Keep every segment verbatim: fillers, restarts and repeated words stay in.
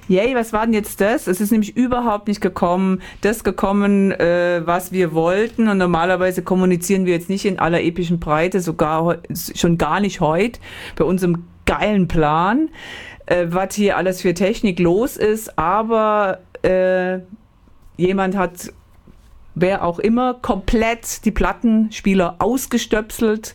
yay, was war denn jetzt das? Es ist nämlich überhaupt nicht gekommen, das gekommen, äh, was wir wollten. Und normalerweise kommunizieren wir jetzt nicht in aller epischen Breite, sogar schon gar nicht heute, bei unserem geilen Plan, äh, was hier alles für Technik los ist. Aber äh, jemand hat, wer auch immer, komplett die Plattenspieler ausgestöpselt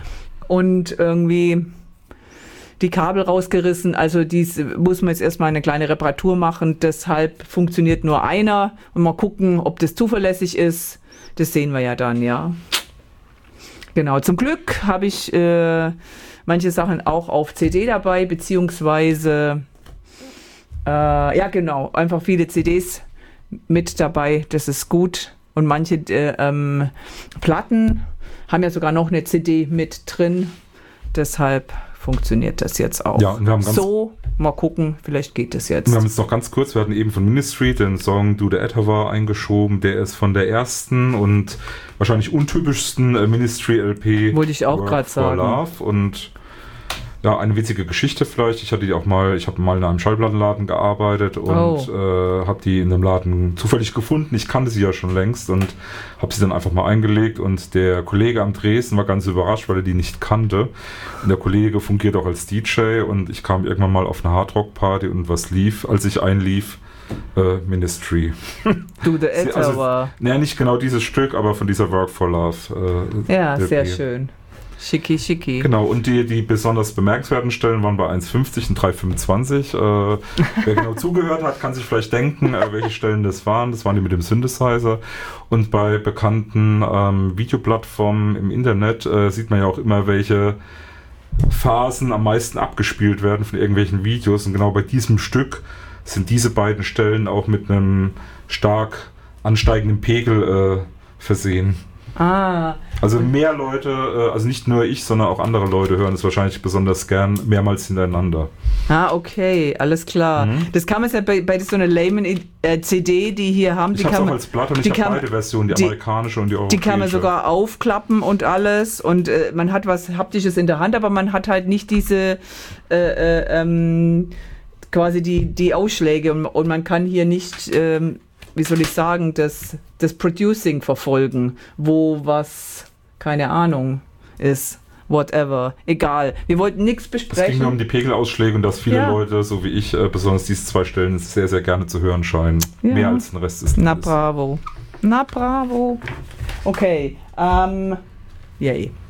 und irgendwie die Kabel rausgerissen, also dies muss man jetzt erstmal eine kleine Reparatur machen, deshalb funktioniert nur einer und mal gucken, ob das zuverlässig ist, das sehen wir ja dann, ja. Genau, zum Glück habe ich äh, manche Sachen auch auf C D dabei, beziehungsweise äh, ja genau, einfach viele C Ds mit dabei, das ist gut und manche äh, ähm, Platten haben ja sogar noch eine C D mit drin, deshalb funktioniert das jetzt auch. Ja, und wir haben ganz so, mal gucken, vielleicht geht es jetzt. Wir haben jetzt noch ganz kurz, wir hatten eben von Ministry den Song Do the Ether eingeschoben, der ist von der ersten und wahrscheinlich untypischsten äh, Ministry-L P. Wollte ich auch gerade sagen. Love. Und ja, eine witzige Geschichte vielleicht. Ich hatte die auch mal, ich habe mal in einem Schallplattenladen gearbeitet und oh. äh, habe die in dem Laden zufällig gefunden. Ich kannte sie ja schon längst und habe sie dann einfach mal eingelegt und der Kollege am Dresden war ganz überrascht, weil er die nicht kannte. Und der Kollege fungiert auch als D J und ich kam irgendwann mal auf eine Hardrock-Party und was lief, als ich einlief, äh, Ministry. Do the Ether also, war. Naja, nicht genau dieses Stück, aber von dieser Work for Love. Äh, ja, sehr P. schön. Schicki, schicki. Genau, und die, die besonders bemerkenswerten Stellen waren bei eins fünfzig und drei fünfundzwanzig. Äh, wer genau zugehört hat, kann sich vielleicht denken, äh, welche Stellen das waren. Das waren die mit dem Synthesizer. Und bei bekannten ähm, Videoplattformen im Internet äh, sieht man ja auch immer, welche Phasen am meisten abgespielt werden von irgendwelchen Videos. Und genau bei diesem Stück sind diese beiden Stellen auch mit einem stark ansteigenden Pegel äh, versehen. Ah. Also mehr Leute, also nicht nur ich, sondern auch andere Leute hören es wahrscheinlich besonders gern mehrmals hintereinander. Ah, okay, alles klar. Mhm. Das kann man ja bei, bei so einer Layman-C D, die hier haben. Ich die habe es kann auch man, als Platte und ich habe beide Versionen, die, die amerikanische und die europäische. Die kann man sogar aufklappen und alles und äh, man hat was Haptisches in der Hand, aber man hat halt nicht diese äh, äh, ähm, quasi die, die Ausschläge und, und man kann hier nicht... Ähm, wie soll ich sagen, das, das Producing verfolgen, wo was, keine Ahnung, ist, whatever, egal. Wir wollten nichts besprechen. Es ging nur um die Pegelausschläge und dass viele ja. Leute, so wie ich, äh, besonders diese zwei Stellen sehr, sehr gerne zu hören scheinen. Ja. Mehr als den Rest des Liedes. Na bravo. Na bravo. Okay, ähm, yay.